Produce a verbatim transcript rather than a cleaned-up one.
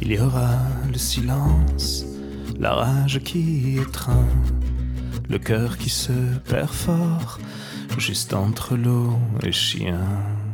Il y aura le silence, la rage qui étreint, le cœur qui se perd fort, juste entre l'eau et chien.